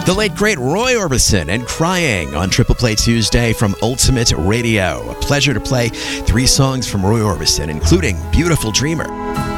The late great Roy Orbison and Crying on Triple Play Tuesday from Ultimate Radio. A pleasure to play 3 songs from Roy Orbison, including Beautiful Dreamer.